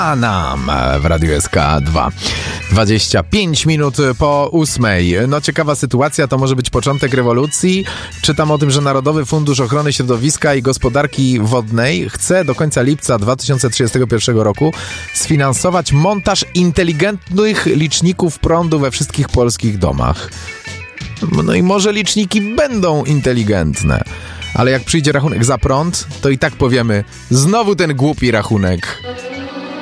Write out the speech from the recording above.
Panam w Radiu SK2. 25 minut po 8. No ciekawa sytuacja, to może być początek rewolucji. Czytam o tym, że Narodowy Fundusz Ochrony Środowiska i Gospodarki Wodnej chce do końca lipca 2031 roku sfinansować montaż inteligentnych liczników prądu we wszystkich polskich domach. No i może liczniki będą inteligentne, ale jak przyjdzie rachunek za prąd, to i tak powiemy, znowu ten głupi rachunek.